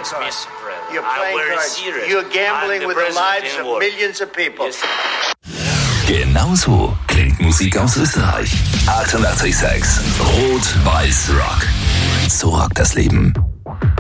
cards. You're I'm playing very cards. serious. You're gambling I'm the with the lives president of in millions of people. Yes. Genauso klingt Musik aus Österreich. 88,6 Rot-Weiß-Rock. So rockt das Leben.